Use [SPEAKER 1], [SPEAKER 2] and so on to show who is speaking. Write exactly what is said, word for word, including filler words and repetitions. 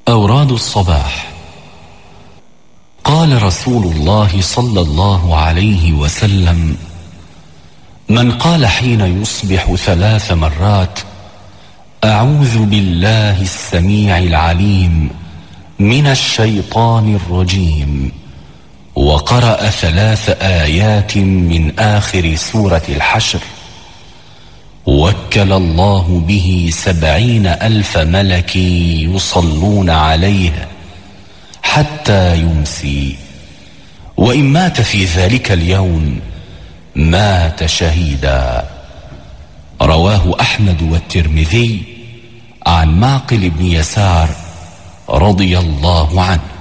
[SPEAKER 1] أوراد الصباح. قال رسول الله صلى الله عليه وسلم: من قال حين يصبح ثلاث مرات: أعوذ بالله السميع العليم من الشيطان الرجيم، وقرأ ثلاث آيات من آخر سورة الحشر، وكل الله به سبعين ألف ملك يصلون عليه حتى يمسي، وإن مات في ذلك اليوم مات شهيدا. رواه أحمد والترمذي عن معقل بن يسار رضي الله عنه.